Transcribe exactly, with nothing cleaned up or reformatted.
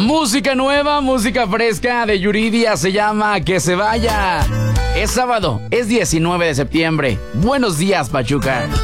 Música nueva, música fresca de Yuridia, se llama Que se vaya. Es sábado, es diecinueve de septiembre. Buenos días, Pachuca.